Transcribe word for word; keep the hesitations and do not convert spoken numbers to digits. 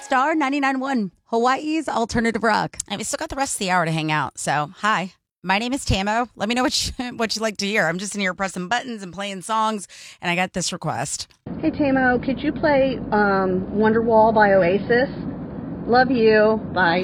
Star ninety-nine point one, Hawaii's alternative rock. And we still got the rest of the hour to hang out. So, hi. My name is Tamo. Let me know what you, what you like to hear. I'm just in here pressing buttons and playing songs, and I got this request. Hey, Tamo, could you play um, Wonderwall by Oasis? Love you. Bye.